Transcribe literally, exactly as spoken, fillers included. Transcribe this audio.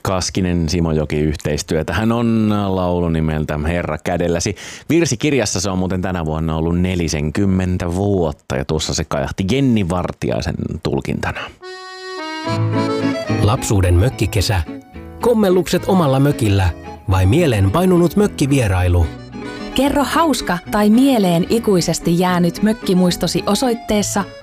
Kaskinen Simojoki yhteistyötä. Hän on laulu nimeltä Herra kädelläsi. Virsikirjassa se on muuten tänä vuonna ollut nelisenkymmentä vuotta ja tuossa se kajahti Jenni Vartiaisen tulkintana. Lapsuuden mökkikesä. Kommellukset omalla mökillä vai mieleen painunut mökkivierailu? Kerro hauska tai mieleen ikuisesti jäänyt mökkimuistosi osoitteessa